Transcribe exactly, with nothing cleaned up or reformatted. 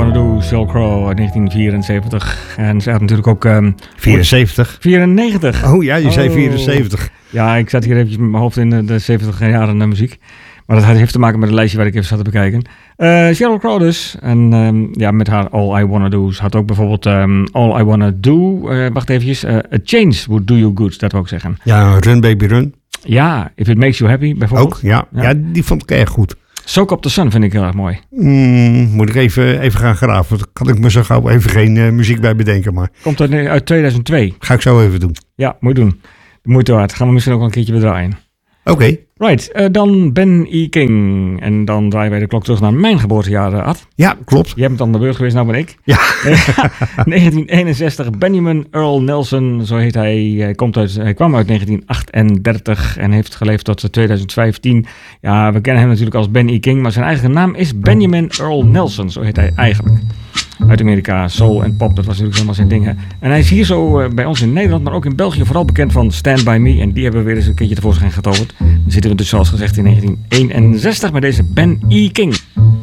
Wanna Do, Sheryl Crow uit negentien vierenzeventig. En ze had natuurlijk ook... Um, vierenzeventig? vierennegentig. Oh ja, je oh. zei vierenzeventig. Ja, ik zat hier eventjes met mijn hoofd in de zeventig jaren muziek. Maar dat heeft te maken met het lijstje waar ik even zat te bekijken. Uh, Sheryl Crow dus. En um, ja, met haar All I Wanna Do. Ze had ook bijvoorbeeld um, All I Wanna Do. Uh, wacht eventjes. Uh, A Change Would Do You Good, dat wil ik zeggen. Ja, Run Baby Run. Ja, If It Makes You Happy bijvoorbeeld. Ook, ja. Ja. ja die vond ik erg goed. Soak Up The Sun vind ik heel erg mooi. Mm, moet ik even, even gaan graven. Daar kan ik me zo gauw even geen uh, muziek bij bedenken. Maar... Komt uit, uit tweeduizend twee. Ga ik zo even doen. Ja, moet je doen. Moeite waard. Gaan we misschien ook wel een keertje bedraaien. Oké. Okay. Right, uh, dan Ben E. King. En dan draaien wij de klok terug naar mijn geboortejaar, uh, Ad. Ja, klopt. Jij bent aan de beurt geweest, nou ben ik. Ja. negentien eenenzestig, Benjamin Earl Nelson, zo heet hij. Hij, komt uit, hij kwam uit negentien achtendertig en heeft geleefd tot tweeduizend vijftien. Ja, we kennen hem natuurlijk als Ben E. King, maar zijn eigen naam is Benjamin Earl Nelson, zo heet hij eigenlijk. Uit Amerika, soul en pop, dat was natuurlijk helemaal zijn dingen. En hij is hier zo uh, bij ons in Nederland, maar ook in België vooral bekend van Stand By Me. En die hebben we weer eens een keertje tevoorschijn getoverd. Dan zitten we dus zoals gezegd in negentien eenenzestig met deze Ben E. King.